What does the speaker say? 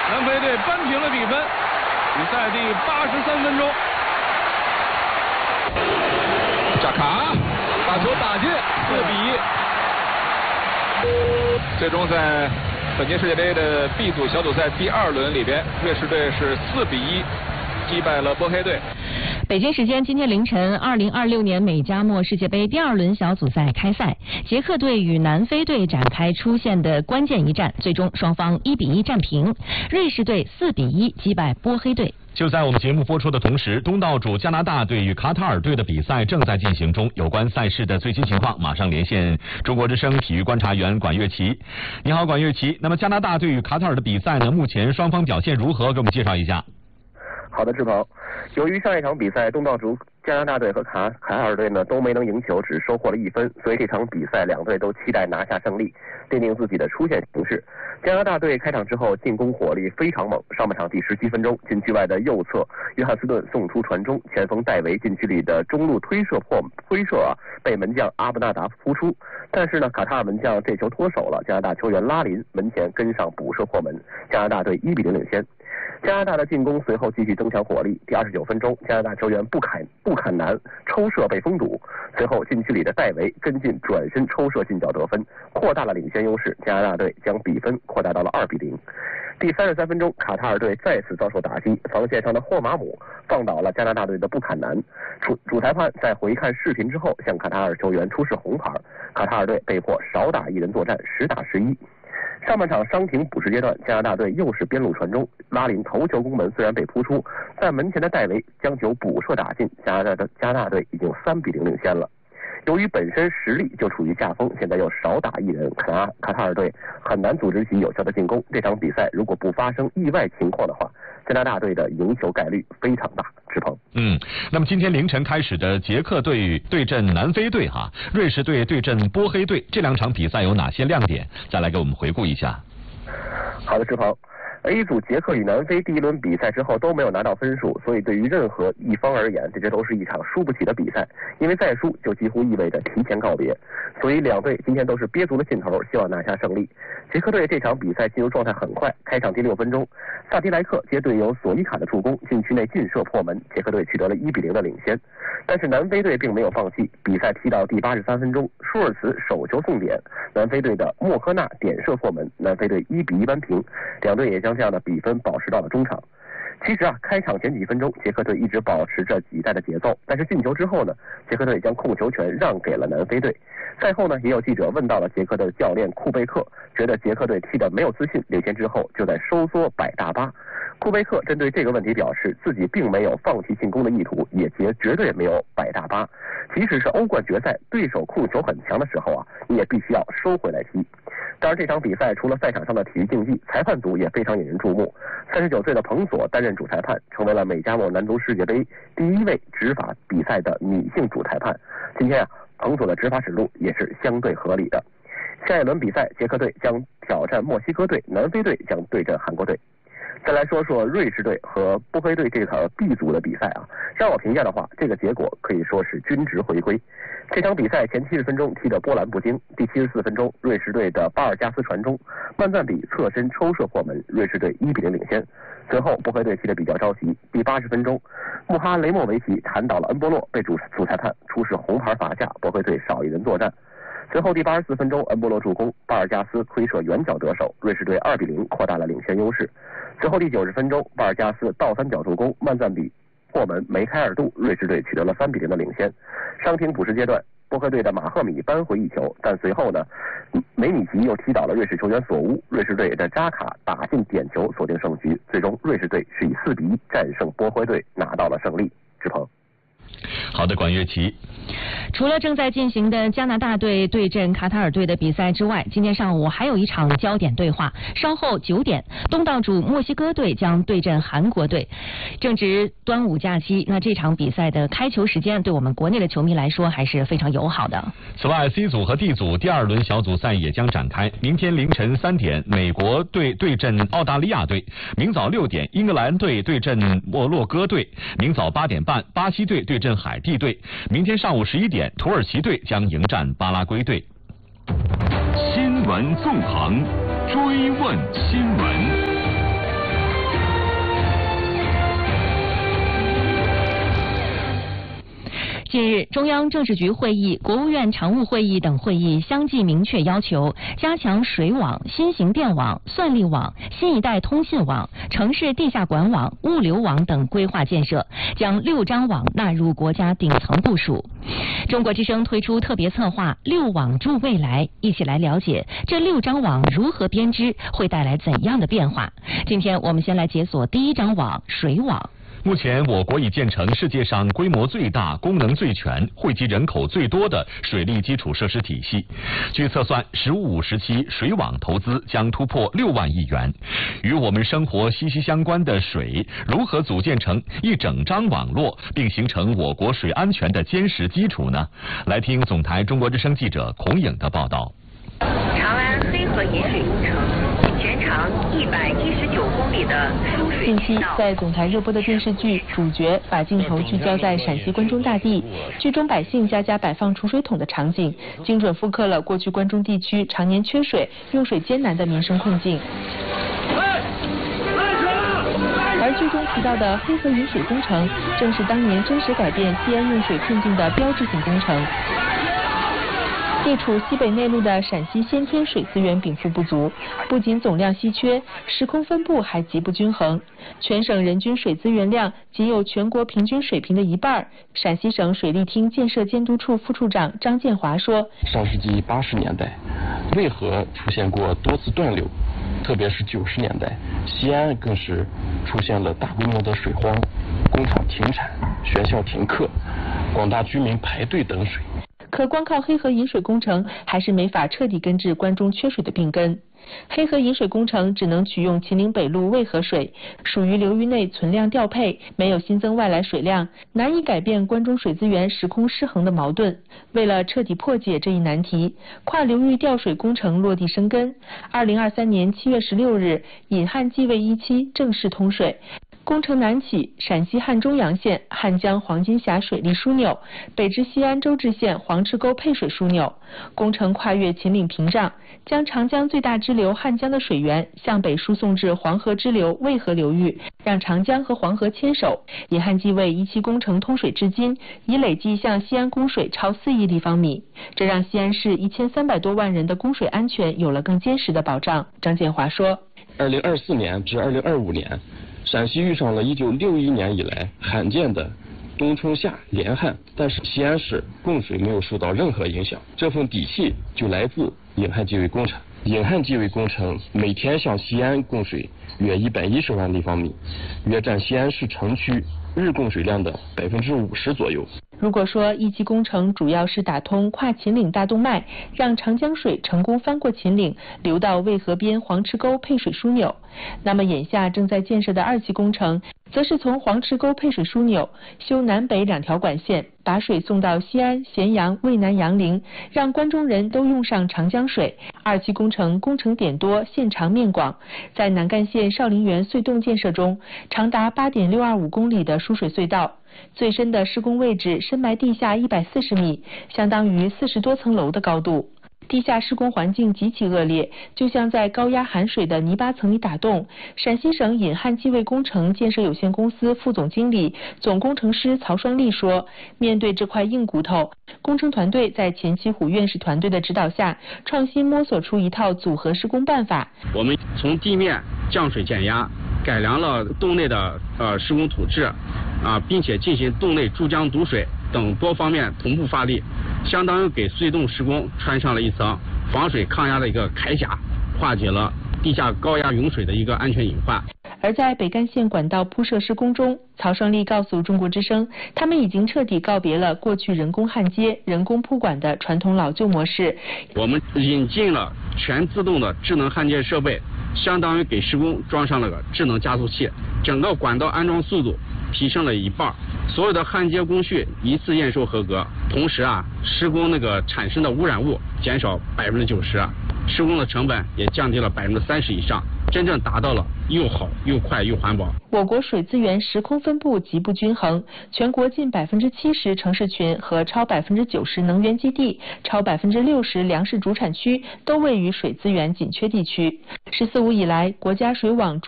南非队扳平了比分。比赛第83分钟， 扎卡把球打进，4-1。最终在本届世界杯的 B 组小组赛第2轮里边，瑞士队是4-1击败了波黑队。 北京时间今天凌晨，2026年美加墨世界杯第2轮小组赛开赛，捷克队与南非队展开出线的关键一战，最终双方1-1战平，瑞士队4-1击败波黑队。 就在我们节目播出的同时，东道主加拿大队与卡塔尔队的比赛正在进行中。有关赛事的最新情况，马上连线中国之声体育观察员管乐琪。你好，管乐琪。那么加拿大队与卡塔尔的比赛呢？目前双方表现如何？给我们介绍一下。 好的，志鹏。由于上一场比赛东道主加拿大队和卡塔尔队呢都没能赢球，只收获了1分，所以这场比赛两队都期待拿下胜利，奠定自己的出线形势。加拿大队开场之后进攻火力非常猛，上半场第17分钟，禁区外的右侧约翰斯顿送出传中，前锋戴维禁区里的中路推射被门将阿布纳达扑出，但是呢卡塔尔门将这球脱手了，加拿大球员拉林门前跟上补射破门，加拿大队1-0领先。加拿大的进攻随后继续增强火力，第29分钟，加拿大球员布坎南抽射被封堵，随后禁区里的戴维跟进转身抽射进角得分，扩大了领先优势，加拿大队将比分扩大到了2-0。第33分钟，卡塔尔队再次遭受打击，防线上的霍马姆放倒了加拿大队的布坎南，主裁判在回看视频之后向卡塔尔球员出示红牌，卡塔尔队被迫少打1人作战，10-11。上半场伤停补时阶段，加拿大队又是边路传中，拉林头球攻门虽然被扑出，但门前的戴维将球补射打进，加拿大队已经3-0领先了。由于本身实力就处于下风，现在又少打1人，卡塔尔队很难组织起有效的进攻。这场比赛如果不发生意外情况的话，加拿大队的赢球概率非常大。志鹏， 那么今天凌晨开始的捷克队对阵南非队瑞士队对阵波黑队，这2场比赛有哪些亮点？再来给我们回顾一下。 好的，志鹏。A 组捷克与南非第1轮比赛之后都没有拿到分数，所以对于任何一方而言，这都是一场输不起的比赛，因为再输就几乎意味着提前告别，所以两队今天都是憋足了劲头，希望拿下胜利。捷克队这场比赛进入状态很快，开场第6分钟，萨迪莱克接队友索伊卡的助攻，禁区内劲射破门，捷克队取得了1-0的领先。但是南非队并没有放弃，比赛踢到第83分钟，舒尔茨手球送点，南非队的莫科纳点射破门，南非队1-1扳平，两队也将这样的比分保持到了中场。其实开场前几分钟，捷克队一直保持着挤带的节奏，但是进球之后呢，捷克队将控球权让给了南非队。赛后呢，也有记者问到了捷克的教练库贝克，觉得捷克队踢得没有自信，领先之后就在收缩摆大巴。库贝克针对这个问题表示，自己并没有放弃进攻的意图，也绝对没有摆大巴。即使是欧冠决赛，对手控球很强的时候你也必须要收回来踢。当然，这场比赛除了赛场上的体育竞技，裁判组也非常引人注目。39岁的彭索担任主裁判，成为了美加墨男足世界杯第1位执法比赛的女性主裁判。今天彭索的执法指路也是相对合理的。下一轮比赛，捷克队将挑战墨西哥队，南非队将对阵韩国队。再来说说瑞士队和波黑队这场 B 组的比赛让我评价的话，这个结果可以说是均值回归。这场比赛前70分钟踢得波澜不惊，第74分钟瑞士队的巴尔加斯传中，曼赞比侧身抽射破门，瑞士队1-0领先。随后波黑队踢得比较着急，第80分钟穆哈雷莫维奇弹倒了恩波洛，被主裁判出示红牌罚下，波黑队少1人作战。随后第84分钟恩波洛助攻，巴尔加斯推射远角得手，瑞士队2-0扩大了领先优势。随后第90分钟巴尔加斯倒三角助攻，曼赞比破门梅开2度，瑞士队取得了3-0的领先。伤停补时阶段，波黑队的马赫米扳回1球，但随后呢，梅米奇又踢倒了瑞士球员索乌，瑞士队的扎卡打进点球锁定胜局，最终瑞士队是以4-1战胜波黑队，拿到了胜利。志鹏。 好的，管乐琪。 除了正在进行的加拿大队对阵卡塔尔队的比赛之外，今天上午还有一场焦点对话。稍后9点，东道主墨西哥队将对阵韩国队。正值端午假期，那这场比赛的开球时间对我们国内的球迷来说还是非常友好的。 此外 ，C 组和 D 组第2轮小组赛也将展开。明天凌晨3点，美国队对阵澳大利亚队；明早6点，英格兰队对阵摩洛哥队；明早8点半，巴西队对阵海地队；明天上午11点，土耳其队将迎战巴拉圭队。 新闻纵横，追问新闻。 近日，中央政治局会议、国务院常务会议等会议相继明确要求，加强水网、新型电网、算力网、新一代通信网、城市地下管网、物流网等规划建设，将6张网纳入国家顶层部署。中国之声推出特别策划“6网助未来”，一起来了解这6张网如何编织，会带来怎样的变化。今天我们先来解锁第1张网——水网。 目前，我国已建成世界上规模最大、功能最全、惠及人口最多的水利基础设施体系。据测算，“15五”时期水网投资将突破6万亿元。与我们生活息息相关的水，如何组建成一整张网络，并形成我国水安全的坚实基础呢？来听总台中国之声记者孔颖的报道。 长安黑河引水工程。全长119公里的输水。 近期在总台热播的电视剧《主角》，把镜头聚焦在陕西关中大地，剧中百姓家家摆放储水桶的场景，精准复刻了过去关中地区常年缺水、用水艰难的民生困境。而剧中提到的黑河引水工程，正是当年真实改变西安用水困境的标志性工程。地处西北内陆的陕西先天水资源禀赋不足，不仅总量稀缺，时空分布还极不均衡。全省人均水资源量仅有全国平均水平的1半。陕西省水利厅建设监督处副处长张建华说：“ 上世纪80年代，渭河出现过多次断流，特别是90年代，西安更是出现了大规模的水荒，工厂停产，学校停课，广大居民排队等水。” 可光靠黑河引水工程还是没法彻底根治关中缺水的病根。黑河引水工程只能取用秦岭北路渭河水，属于流域内存量调配，没有新增外来水量，难以改变关中水资源时空失衡的矛盾。为了彻底破解这一难题，跨流域调水工程落地生根。2023年7月16日，引汉济渭1期正式通水。工程南起陕西汉中阳县汉江黄金峡水利枢纽，北至西安周至县黄池沟配水枢纽。工程跨越秦岭屏障，将长江最大支流汉江的水源向北输送至黄河支流渭河流域，让长江和黄河牵手。引汉济渭1期工程通水至今，已累计向西安供水超4亿立方米，这让西安市1300多万人的供水安全有了更坚实的保障。张建华说 ：“2024年至2025年。陕西遇上了1961年以来罕见的冬春夏连旱，但是西安市供水没有受到任何影响，这份底气就来自引汉济渭工程。引汉济渭工程每天向西安供水约110万立方米，约占西安市城区日供水量的50%左右。” 如果说1期工程主要是打通跨秦岭大动脉，让长江水成功翻过秦岭，流到渭河边黄池沟配水枢纽，那么眼下正在建设的2期工程，则是从黄池沟配水枢纽修南北2条管线，把水送到西安、咸阳、渭南、杨凌，让关中人都用上长江水。2期工程工程点多，线长面广，在南干县少陵园隧洞建设中，长达8.625公里的输水隧道。最深的施工位置深埋地下140米，相当于40多层楼的高度。地下施工环境极其恶劣，就像在高压含水的泥巴层里打洞。陕西省引汉济渭工程建设有限公司副总经理、总工程师曹双立说：“面对这块硬骨头，工程团队在钱其虎院士团队的指导下，创新摸索出一套组合施工办法。 我们从地面降水减压，改良了洞内的施工土质，并且进行洞内注浆堵水等多方面同步发力，相当于给隧洞施工穿上了一层防水抗压的一个铠甲，化解了地下高压涌水的一个安全隐患。” 而在北干线管道铺设施工中，曹双立告诉中国之声，他们已经彻底告别了过去人工焊接、人工铺管的传统老旧模式。 我们引进了全自动的智能焊接设备，相当于给施工装上了个智能加速器，整个管道安装速度提升了1半，所有的焊接工序一次验收合格，同时施工那个产生的污染物减少90%，施工的成本也降低了30%以上，真正达到了又好又快又环保。 我国水资源时空分布极不均衡，全国近70%城市群和超90%能源基地、超60%粮食主产区都位于水资源紧缺地区。“14五”以来，国家水网